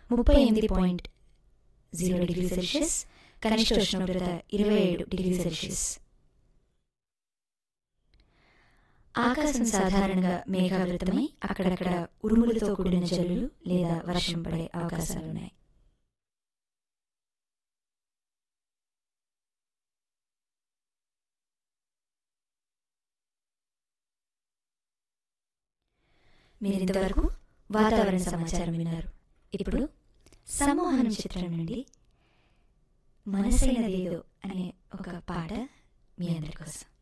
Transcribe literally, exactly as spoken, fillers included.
ముప్పై ఎనిమిది point zero degree Celsius, కనిష్ట ఉష్ణోగ్రత ఇరవై ఏడు డిగ్రీ సెల్సియస్. ఆకాశం సాధారణంగా మేఘావృతమై అక్కడక్కడ ఉరుములతో కూడిన జల్లులు లేదా వర్షం పడే అవకాశాలున్నాయి. మీరింతవరకు వాతావరణ సమాచారం విన్నారు. ఇప్పుడు సమ్మోహనం చిత్రం నుండి మనసైనదేదో అనే ఒక పాట మీ అందరి కోసం.